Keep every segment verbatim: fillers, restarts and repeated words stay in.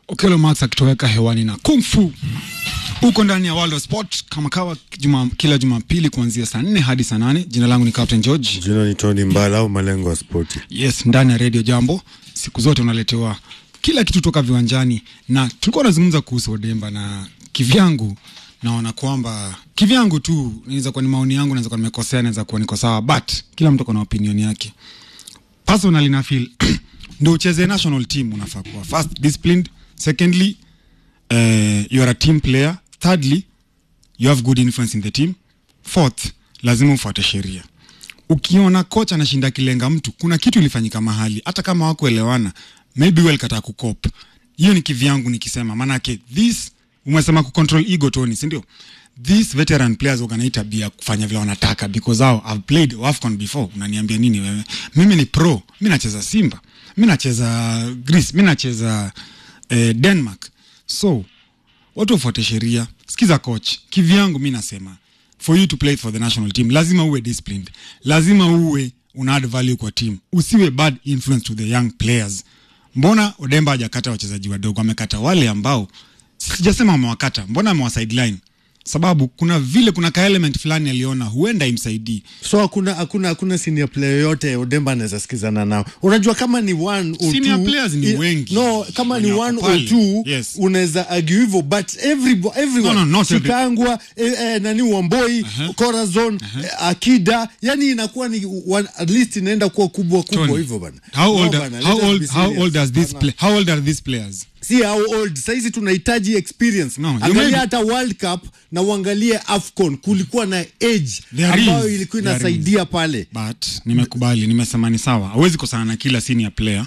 Okelo Max akitoweka hewani na Kung Fu. Uko ndani ya World of Sport kama kawa juma, kila Jumapili kuanzia saa nne hadi saa nane. Jina langu ni Captain George. Jina ni Tony Mbala au Malengo ya Sport. Yes, ndani ya Radio Jambo. Siku zote unaletewa kila kitu toka viwanjani, na tulikuwa tunazungumza kuhusu Odemba, na kivyangu naona kwamba kivyangu tu inaweza kuwa ni maoni yangu, naweza kuwa nimekosea, naweza kuwa niko sawa, but kila mtu ana opinion yake. Personally na feel ndio ucheze national team unafaa kuwa first disciplined, secondly uh, you are a team player, thirdly you have good influence in the team, fourth lazima ufuate sheria. Ukiona kocha anashinda kilenga mtu, kuna kitu ilifanyika mahali, hata kama wako elewana, maybe well kata kukop. Hiyo ni kivyangu nikisema, maana yake this umesema ku control ego Tony, si ndio? These veteran players wanaita bia kufanya vile wanataka because how I've played AFCON before. Unaniambia nini wewe? Mimi ni pro, mimi nacheza Simba, mimi nacheza Greece, mimi nacheza eh, Denmark. So watu wafuate sheria. Sikiza coach, kivyangu mimi nasema for you to play for the national team lazima uwe disciplined, lazima uwe una add value kwa team, usiwe bad influence to the young players. Mbona Odemba hajakata wachezaji wadogo, amekata wale ambao sijasema amewakata, mbona amewa sideline? Sababu kuna vile kuna ka element fulani aliona huenda imsaidii. So hakuna hakuna hakuna senior player yote Odemba anaweza sikizana nao. Unajua kama ni one or senior two players ni wengi. No, kama ni one or two yes, unaweza argue hivyo, but every everyone no, no, Sikangwa eh, eh, nani Wamboi, uh-huh. Corazon, uh-huh. eh, Akida, yani inakuwa ni one, at least inaenda kuwa kubwa kubwa hivyo bana. How old no, bana, how old how old does this play, how old are these players? Si how old, saizi tunahitaji experience. No, angalia hata World Cup na uangalie AFCON, kulikuwa na age ambayo ilikuwa inasaidia pale. But nimekubali, nimesema ni sawa. Hawezi kusana na kila senior player.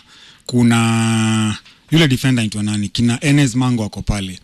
Kuna yule defender anaitwa nani? Kina Enes Mango wako pale.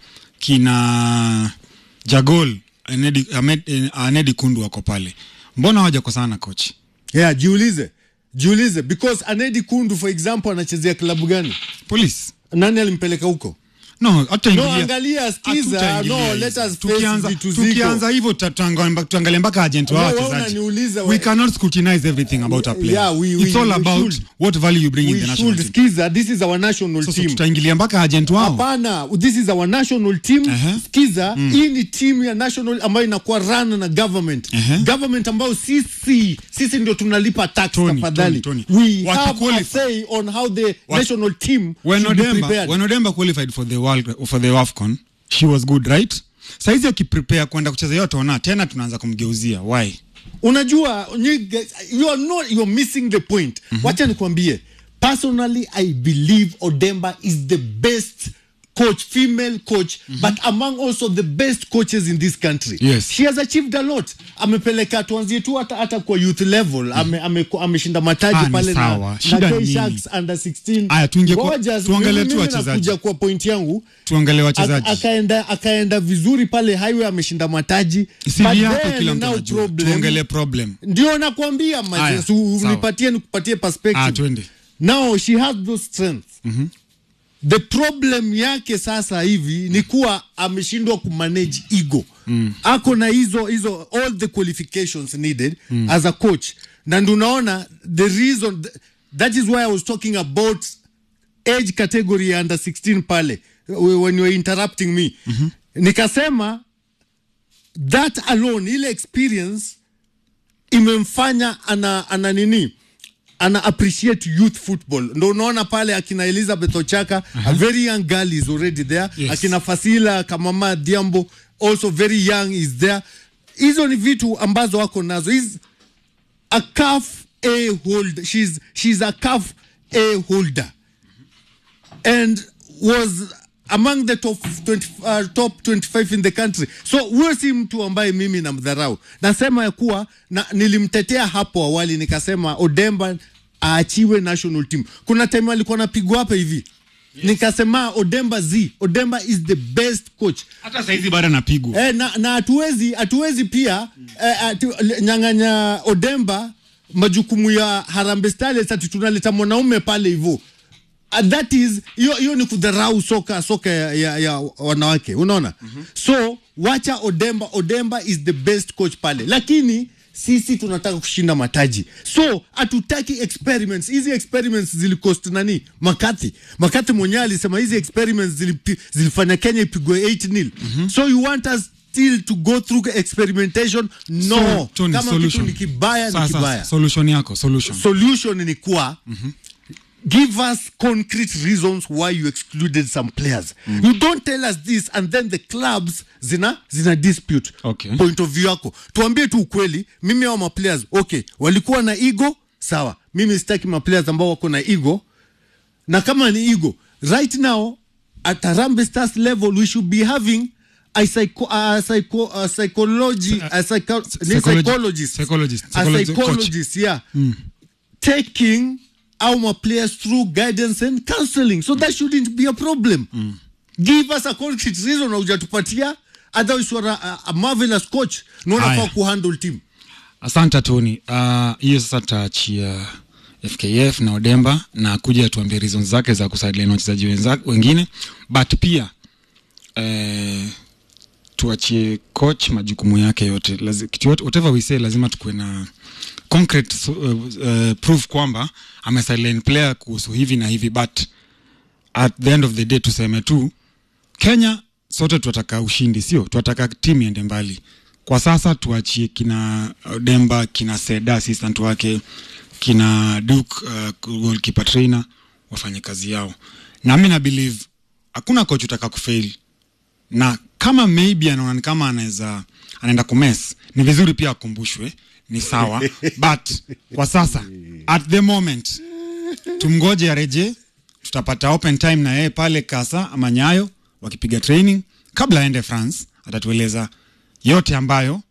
Kina Jagol, Anedi Ahmed, Anedi Kundu wako pale. Mbona hawaja kusana coach? Yeah, jiulize. Jiulize because Anedi Kundu for example anachezea klabu gani? Police. Nani alimpeleka huko? No, hata ingilia. No, angalia, skiza. No, let us tukianza tukianza hivyo tuangalie mpaka agent wao wachezaji. We cannot scrutinize everything about a player. Yeah, we, we, it's all we about should. What value you bring we in the national should. team. Skiza, this is our national so, team. So tutaingilia mpaka agent wao. Hapana, this is our national team. Uh-huh. Skiza, mm. hii ni team ya national ambayo inakuwa run na government. Uh-huh. Government ambayo sisi sisi ndio tunalipa tax tafadhali. We What have a say on how the What? national team when should Odemba, be prepared. When Odemba qualified for the world for the AFCON, she was good, right? Saizi akiprepare kwenda kucheza yote ona tena tunaanza kumgeuzia. Why? Unajua you are not you are missing the point. Mm-hmm. Wacha nikwambie, personally I believe Odemba is the best coach, female coach, mm-hmm. but among also the best coaches in this country. Yes. She has achieved a lot. Amepeleka tuanzie tu hata hata kwa youth level. Mm-hmm. Ame ameshinda mataji ah, pale na na K-Sharks under sixteen. Aya tuingie kwa tuangalie tu wachezaji. Kuja kwa point yangu. Tuangalie wachezaji. Akaenda akaenda vizuri pale Highway ameshinda mataji. Sivyo hapo kila mtu anajua. Tuangalie problem. Ndio nakwambia mazesu unipatie nikupatie perspective. Ah twende. Now she has those strengths. Mhm. The problem yake sasa hivi ni kuwa ameshindwa kumanage ego. Mm. Ako na hizo hizo all the qualifications needed mm. as a coach. Na ndio unaona the reason th that is why I was talking about age category under sixteen pale when you were interrupting me. Mm-hmm. Nikasema that alone, ile experience imemfanya ana ana nini? Ana appreciate youth football. Ndo unaona pale akina Elizabeth Ochaka, uh-huh. a very young girl is already there. Yes. Akina Fasila Kamama Diambo also very young is there. Hizo ni vitu ambazo wako nazo. Is a C A F A holder. She's she's a C A F A holder. And was among the top twenty, uh, top twenty-five in the country. So wewe si mtu ambaye mimi namdharau. Nasema ya kuwa na, nilimtetea hapo awali nikasema Odemba aachiwe national team. Kuna time alikuwa anapigwa hapa hivi. Yes. Nikasema Odemba Z, Odemba is the best coach. Hata saizi bado anapigwa. Eh, na na hatuwezi hatuwezi pia eh, atu, nyang'anya Odemba majukumu ya Harambee Stars ati tunaleta mwanaume pale hivyo. And that is hiyo hiyo ni kudharau soka soka ya, ya, ya wanawake, unaona? Mm-hmm. So wacha Odemba Odemba is the best coach pale, lakini sisi tunataka kushinda mataji, so hatutaki experiments. Hizi experiments zilikost nani? Makati Makati mwenyewe alisema hizi experiments zilipi, zilifanya Kenya ipigwe eight nil. Mm-hmm. So you want us still to go through experimentation? No. So, Tony, kama solution. kitu ni kibaya Sasa, ni kibaya. Solution yako, solution. Solution ni kuwa mm-hmm. give us concrete reasons why you excluded some players. Mm. You don't tell us this and then the clubs zina zina dispute okay. point of view yako. Tuambie tu ukweli, mimi hao ma players okay, walikuwa na ego, sawa. Mimi sitaki ma players ambao wako na ego. Na kama ni ego, right now at Harambee Stars level we should be having a psycho a psycho a psychology a psycho psychologist psychologist a psychologist yeah mm. taking our players through guidance and counseling, so that shouldn't be a problem. Mm. Give us a concrete reason hujatupatia, otherwise you are a, a marvelous coach, no unafaa kuhandle team. Asante Tony. Uh, hiyo sasa taachia F K F na Odemba na kuja tuambie reasons zake za kusideline wachezaji wenzake wengine, but pia eh tuachie coach majukumu yake yote. Lazima whatever we say lazima tukue na concrete uh, uh, proof kwamba ame sideline player kuhusu hivi na hivi, but at the end of the day tuseme tu Kenya sote tunataka ushindi, sio tunataka timu iende mbali. Kwa sasa tuachie kina Odemba, kina Seda assistant wake, kina Duke uh, goalkeeper trainer wafanye kazi yao. Na mimi na believe hakuna coach utaka kufail, na kama maybe anaona kama anaweza anaenda kumess, ni vizuri pia akumbushwe, ni sawa. But kwa sasa at the moment tumgoje areje, tutapata open time na yeye pale Kasa ama Nyayo wakipiga training kabla aende France, atatueleza yote ambayo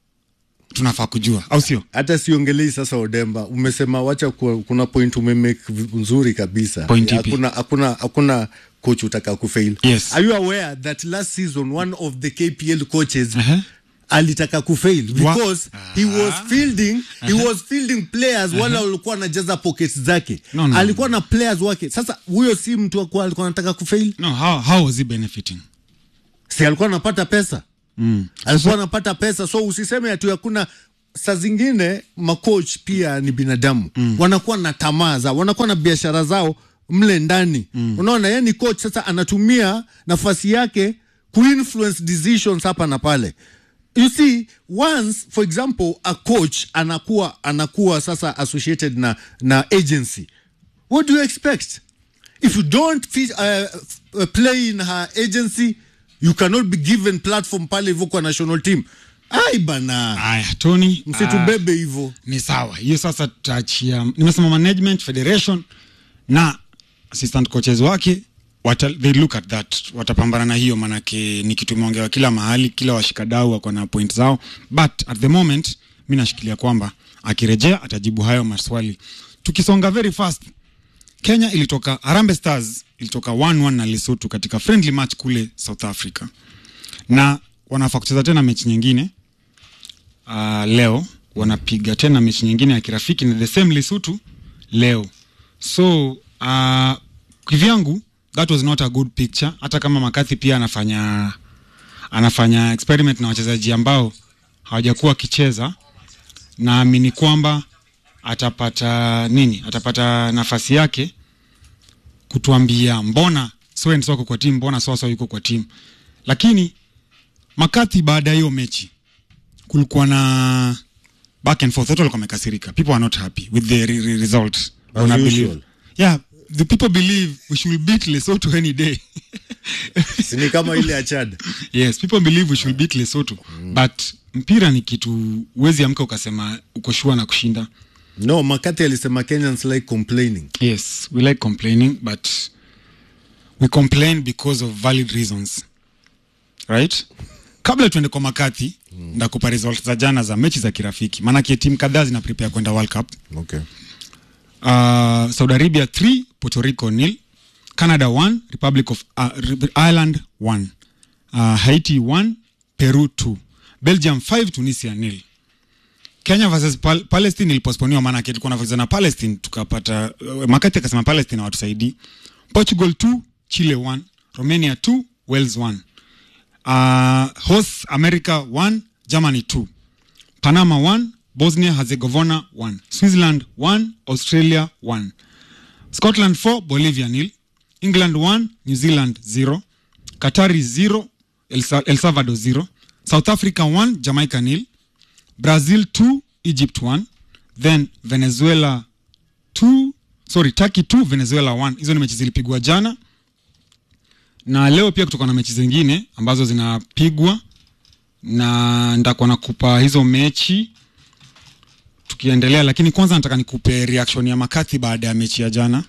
tunafaa kujua, au sio? Hata siongelei sasa Odemba, umesema wacha kuna point umemake nzuri kabisa. Hakuna hakuna hakuna coach utaka kufail. Yes. Are you aware that last season one of the K P L coaches uh-huh. alitaka kufail because uh-huh. he was fielding uh-huh. he was fielding players uh-huh. wala walikuwa anajaza pockets zake. No, no, alikuwa no. na players wake. Sasa huyo si mtu akwa alikuwa anataka kufail. No, how how was he benefiting? Si alikuwa anapata pesa. Mm. Alikuwa anapata pesa, so usiseme ati hakuna. Saa zingine macoach pia ni binadamu. Mm. Wanakuwa na tamaa zao, wanakuwa na biashara zao mle ndani. Mm. Unaona, yani coach sasa anatumia nafasi yake kuinfluence decisions hapa na pale. You see, once for example a coach anakuwa anakuwa sasa associated na na agency, what do you expect? If you don't fit, uh, play in her agency, you cannot be given platform pale hivyo kwa national team. Ai bana. Aya Tony, msitubebe hivyo. Uh, ni sawa. Hiyo sasa tutaachia, nimesema management, federation na assistant coaches wake wata, they look at that, watapambana na hiyo, manake ni kitu tumeongewa kila mahali, kila washikadau wako na point zao, but at the moment mimi nashikilia kwamba akirejea atajibu hayo maswali. Tukisonga very fast, Kenya ilitoka Harambee Stars ilitoka one one na Lesotho katika friendly match kule South Africa, na wanafaa kucheza tena mechi nyingine uh, leo wanapiga tena mechi nyingine ya kirafiki na the same Lesotho leo. So uh, kivyangu that was not a good picture, hata kama Makathi pia anafanya anafanya experiment na wachezaji ambao hawajakuwa kicheza, na amini kwamba atapata nini, atapata nafasi yake kutuambia mbona Swen soko kwa timu, mbona Soso yuko kwa timu. Lakini Makathi baada ya hiyo mechi kulikuwa na back and forth, watu walikuwa wamekasirika, people are not happy with the re re result. Yeah, the people believe we should beat Lesotho any day. Ni kama ile ya Chad. Yes, people believe we should beat Lesotho. Mm. But mpira ni kitu uwezi amka ukasema uko sure na kushinda. No, Makathi alisema Kenyans like complaining. Yes, we like complaining, but we complain because of valid reasons. Right? Kabla tuende kwa Makathi, mm. ndakupa results za jana za mechi za kirafiki. Maana kia timu kadhaa zina prepare kwenda World Cup. Okay. Uh, Saudi Arabia three, Puerto Rico nil, Canada one, Republic of uh, Ireland one, uh, Haiti one, Peru two, Belgium five, Tunisia nil. Kenya versus Pal Palestine ilipostponiwa, maana tulikuwa tunafanya na Palestine tukapata uh, Makathi akasema Palestine watusaidii. Portugal two, Chile one, Romania two, Wales one. Uh, host America one, Germany two, Panama one, Bosnia Herzegovina one, Switzerland one, Australia one, Scotland four, Bolivia nil, England one, New Zealand zero, Qatari zero, El, Sa- El Salvador zero, South Africa one, Jamaica nil, Brazil two, Egypt one, then Venezuela two, sorry, Turkey two, Venezuela one. Hizo ni mechi zilipigwa jana. Na leo pia kutoka na mechi zingine ambazo zinapigwa, na ndakuwa nakupa hizo mechi tukiendelea, lakini kwanza nataka nikupe reaction ya McCarthy baada ya mechi ya jana.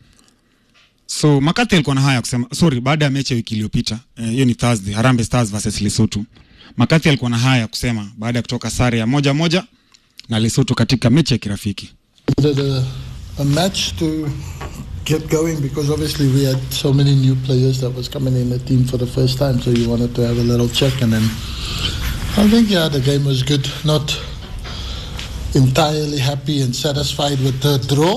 So McCarthy alikuwa na haya kusema, sorry, baada ya mechi ya wiki iliyopita, hiyo eh, ni Thursday, Harambee Stars versus Lesotho. McCarthy alikuwa na haya kusema baada ya kutoka sare ya moja moja na Lesotho katika mechi ya kirafiki. A, a match to get going because obviously we had so many new players that was coming in the team for the first time, so you wanted to have a little check, and then I think yeah the game was good. Not entirely happy and satisfied with the draw,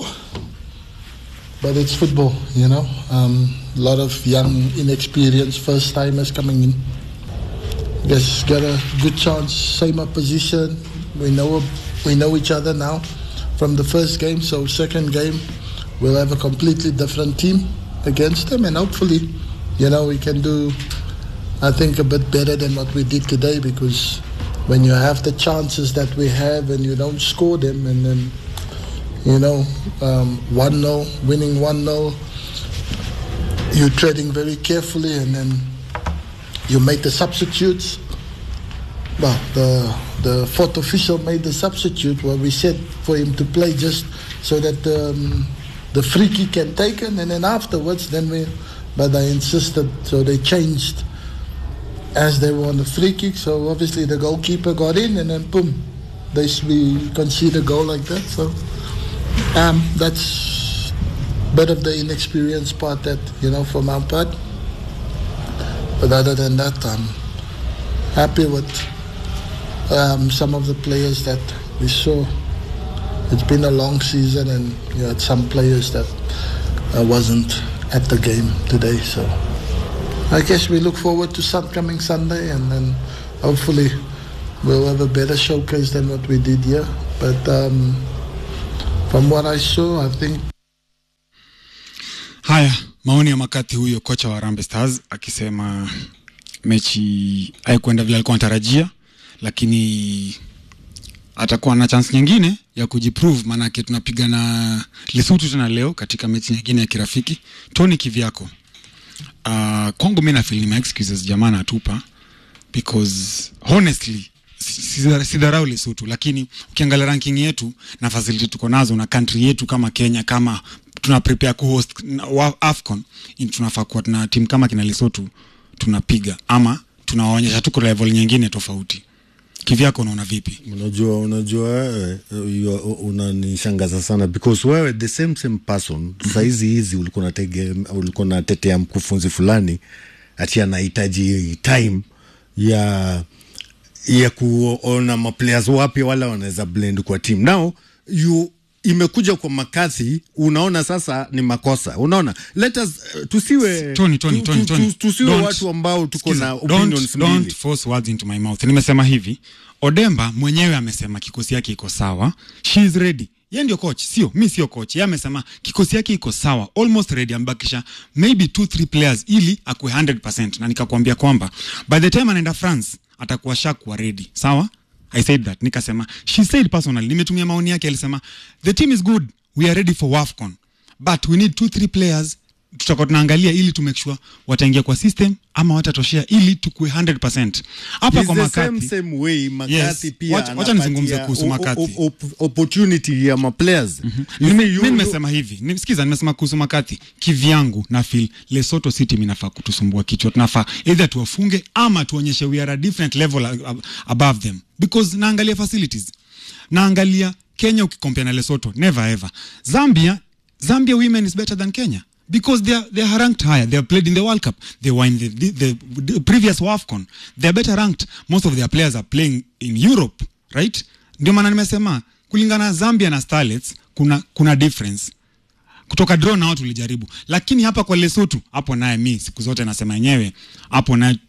but it's football, you know. Um, a lot of young, inexperienced first timers coming in. Guess got a good chance, same opposition. We know we know each other now from the first game, so second game we'll have a completely different team against them, and hopefully, you know, we can do, I think, a bit better than what we did today, because when you have the chances that we have and you don't score them, and then, you know, um, one nil, winning one nil, you're treading very carefully, and then you make the substitutes. Well, the the fourth official made the substitute where we said for him to play just so that um, the free kick can take it, and then afterwards, then we, but I insisted, so they changed as they were on the free kick. So obviously the goalkeeper got in, and then boom, they we conceded a goal like that. So um, that's a bit of the inexperienced part that, you know, from our part. But other than that, I'm happy with um, some of the players that we saw. It's been a long season, and you had some players that uh, wasn't at the game today. So I guess we look forward to some coming Sunday, and then hopefully we'll have a better showcase than what we did here. But um, from what I saw, I think. Haya, maoni ya McCarthy huyo, kocha wa Harambee Stars, akisema mechi haikuenda vile alikuwa anatarajia, lakini atakuwa na chance nyingine ya kujiprove, maana tunapiga na Lesotho tena leo katika mechi nyingine ya kirafiki. Tony, kivyako, uh, kwangu mimi na feel ni my excuses jamani atupa, because honestly sidharau Lesotho, lakini ukiangalia ranking yetu na facility tuko nazo na country yetu kama Kenya, kama tuna prepare ku host AFCON, tunafaa kuwa tuna team kama kina Lesotho tunapiga, ama tunawaonyesha tuko level nyingine tofauti. Kivyako unaona vipi? Unajua unajua wewe unanishangaza sana, because wewe the same same person mm-hmm. Saizi hizi ulikuwa unatege ulikuwa unatetea mkufunzi fulani ati anahitaji time ya ya kuona ma players wapi wala wanaweza blend kwa team. Now you imekuja kwa McCarthy, unaona sasa ni makosa. Unaona, let us uh, tusiwe Tony Tony Tony Tony tusiwe watu ambao tuko na opinions mbili. Don't force words into my mouth. Nimesema hivi, Odemba mwenyewe amesema kikosi yake iko sawa, she is ready. Yeye ndio coach, sio mimi, sio coach. Yeye amesema kikosi yake iko sawa, almost ready, ambakisha maybe two three players ili akue one hundred percent, na nikakwambia kwamba by the time anaenda France atakuwa shakuwa ready. Sawa? I said that. Nikasema, she said personally, nimetumia maoni yake, alisema the team is good, we are ready for AFCON, but we need two three players tutakuwa tunaangalia ili to make sure wataingia kwa system ama watatoshea ili tukue one hundred percent. Hapa kwa McCarthy same same way McCarthy, yes, pia wacha, wacha nizungumze kuhusu McCarthy opportunity ya ma players. Mimi nimesema hivi, nimesikiza, nimesema kuhusu McCarthy, kivyangu na feel Lesotho City minafaa kutusumbua kichwa, tunafaa either tuwafunge ama tuonyeshe we are a different level above them, because naangalia facilities, naangalia Kenya ukikompare na Lesotho, never ever. Zambia Zambia women is better than Kenya, because they are, they are ranked higher. They have played in the World Cup. They were in the, the, the, the previous WAFCON. They are better ranked. Most of their players are playing in Europe, right? Ndio maana nimesema kulingana Zambia na Starlets kuna kuna difference. Kutoka draw na watu tulijaribu. Lakini hapa kwa Lesotho, hapo naye mimi siku zote nasema yenyewe, hapo naye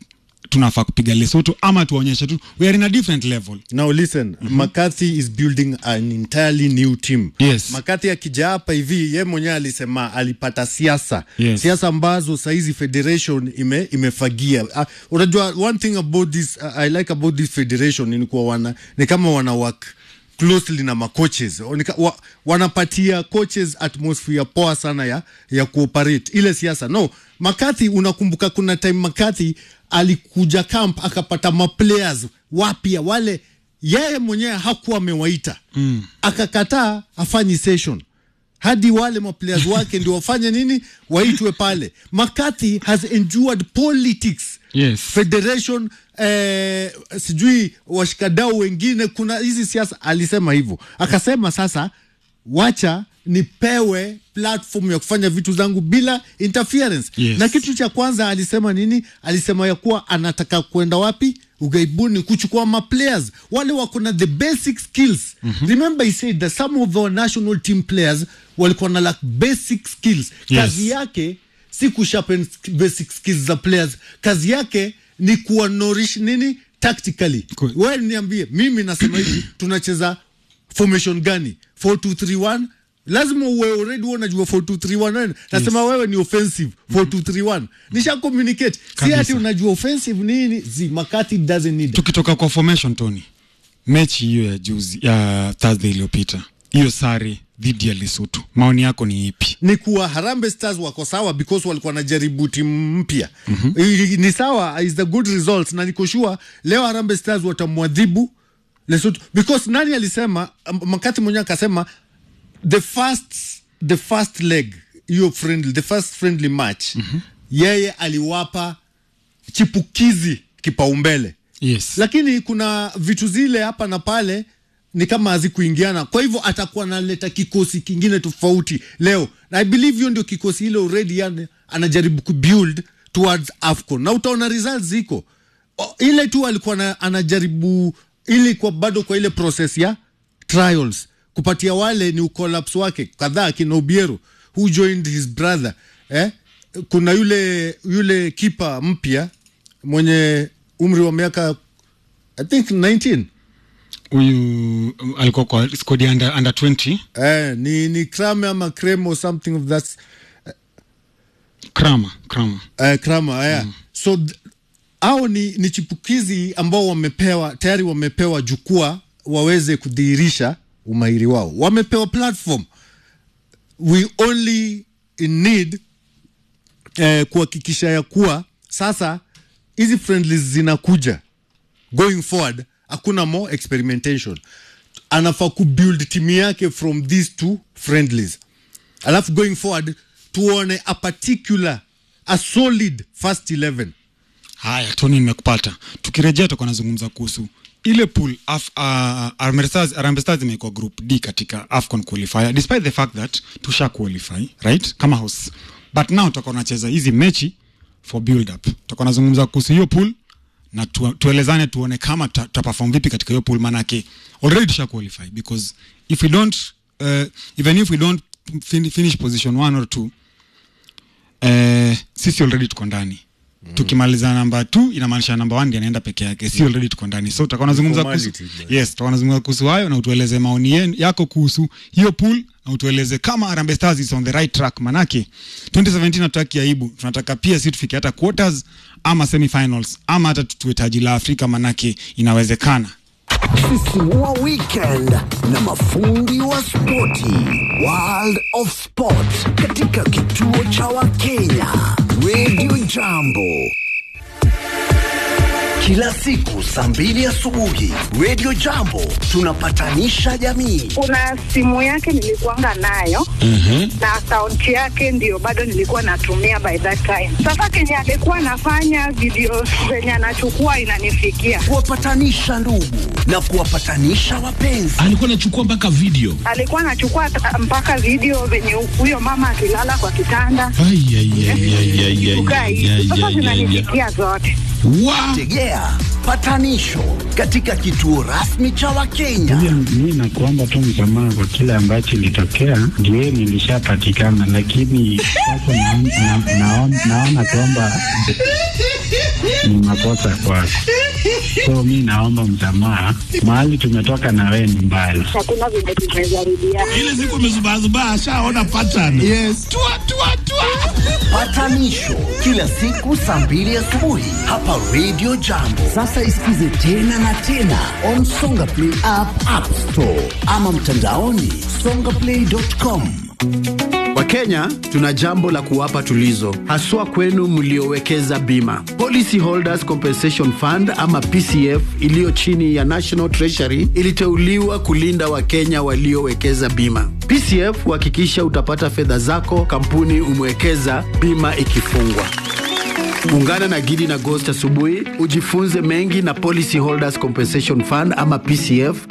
tunafaa kupiga Lesotho ama tuonyeshe tu we are in a different level. Now listen, mm-hmm. McCarthy is building an entirely new team. Yes. McCarthy akija hapa hivi ye mwenyewe alisema alipata siasa. Yes. Siasa ambazo saizi federation ime imefagia. Uh, unajua one thing about this uh, I like about this federation ni kwa wana ni kama wana work closely na macoaches. Wa, wanapatia coaches atmosphere poa sana ya ya cooperate. Ile siasa. No, McCarthy unakumbuka kuna time McCarthy alikuja camp akapata ma players wapya wale yeye mwenyewe hakuwa amewaita. Mm. Akakataa afanyi session. Hadi wale ma players wake ndio wafanye nini? Waitwe pale. McCarthy has endured politics. Yes. Federation eh, sijui washikadau wengine kuna hizi siasa alisema hivyo. Akasema sasa wacha nipewe platform ya kufanya vitu zangu bila interference. Yes. Na kitu cha kwanza alisema nini? Alisema ya kuwa anataka kwenda wapi? Ugaibuni kuchukua ma players wale wako na the basic skills. Mm-hmm. Remember he said that some of our national team players walikuwa na like basic skills. Yes. Kazi yake si kusharpen basic skills za players. Kazi yake ni kuwa nourish nini tactically. Cool. Wewe niambie mimi nasema hivi tunacheza formation gani? four two three one lazima uwe already unajua four two three one. Nasema yes. Wewe ni offensive four two three one. Nisha communicate. Si ati unajua offensive nini? Zi McCarthy doesn't need. Tukitoka kwa formation Tony. Mechi hiyo ya juzi ya Thursday iliyopita. Hiyo sare dhidi ya Lesotho. Maoni yako ni ipi? Ni kuwa Harambee Stars wako sawa because walikuwa wanajaribu timu mpya. Mm-hmm. Ni sawa, is the good results na niko sure leo Harambee Stars watamwadhibu Lesotho because nani alisema McCarthy mwenyewe akasema the first the first leg hiyo friendly the first friendly match. Mm-hmm. Yeye aliwapa chipukizi kipaumbele. Yes. Lakini kuna vitu zile hapa na pale ni kama hazikuingiana. Kwa hivyo atakuwa analeta kikosi kingine tofauti leo. Na I believe hiyo ndio kikosi ile already yani anajaribu kubuild towards AFCON. Na utaona results ziko. O, ile tu alikuwa na, anajaribu ili kwa bado kwa ile process ya trials. Kupatia wale ni ucollapse wake kadhaa kina Obiero who joined his brother. Eh? Kuna yule yule keeper mpya mwenye umri wa miaka I think nineteen. Huyu alikuwa kwa squad under under twenty. Eh, ni ni Kramer ama Kremo something of that. Uh, Kramer, Kramer. Eh, Kramer, yeah. Mm. So au ni ni chipukizi ambao wamepewa tayari wamepewa jukwaa waweze kudhihirisha umahiri wao. Wamepewa platform. We only need eh, kuhakikisha ya kuwa sasa hizi friendlies zinakuja going forward hakuna more experimentation. Anafaa kubuild timu yake from these two friendlies. Alafu going forward tuone a particular a solid first eleven. Haya Tony nimekupata. Tukirejea tutakuwa nazungumza kuhusu ile pool of uh, Harambee Stars Harambee Stars imekuwa group D katika AFCON qualifier despite the fact that tusha qualify right kama host. But now tutakuwa tunacheza hizi mechi for build up. Tutakuwa nazungumza kuhusu hiyo pool na tu, tuelezane tuone kama tutaperform vipi katika hiyo pool manake already tusha qualify because if we don't uh, even if we don't fin finish position one or two uh, sisi already tuko ndani. Mm. Tukimaliza number two inamaanisha number one ndiye anaenda peke yake. Si already tuko ndani. So tutakuwa tunazungumza kuhusu yes, tutakuwa tunazungumza kuhusu hayo na utueleze maoni yako kuhusu hiyo pool na utueleze kama Harambee Stars is on the right track manake twenty seventeen hatutaki aibu. Tunataka pia si tufike hata quarters ama semi-finals ama hata tuwe taji la Afrika manake inawezekana. Sisimua weekend na mafundi wa spoti. World of Sport katika kituo cha Wakenya Radio Jambo. Kila siku saa mbili asubuhi Radio Jambo tunapatanisha jamii. Kuna simu yake nilikuanga nayo. Mhm. Na account yake ndio bado nilikuwa natumia by that time. Sasa Kenya alikuwa anafanya video zenye anachukua inanifikia. Kuwapatanisha ndugu na kuwapatanisha wapenzi. Alikuwa anachukua mpaka video. Alikuwa anachukua mpaka video venye huyo mama akilala kwa kitanda. Ai ai ai ai ai ai. Sasa zinanifikia zote. Wow. Tegea patanisho katika kituo rasmi cha Wakenya. Mimi nakuomba tu msamaha kwa kile ambacho ilitokea. Ndio nilishapatikana lakini sasa naona naona kwamba ni makosa kwako. So mi naomba msamaha. Mahali tumetoka na wewe ni mbali. Hakuna vile tumezarudia. Ile siku amezubazubaa ashaona pattern. Yes. Tua tua tua. Patanisho kila siku saa mbili asubuhi hapa Radio Jambo. Sasa isikize tena na tena on Songa Play app, App Store ama mtandaoni songa play dot com. Wakenya, tuna jambo la kuwapa tulizo, haswa kwenu mliowekeza bima. Policy Holders Compensation Fund ama P C F iliyo chini ya National Treasury iliteuliwa kulinda Wakenya waliowekeza bima. P C F huhakikisha utapata fedha zako kampuni umewekeza bima ikifungwa. Ungana na Gidi na Ghost asubuhi, ujifunze mengi na Policy Holders Compensation Fund ama P C F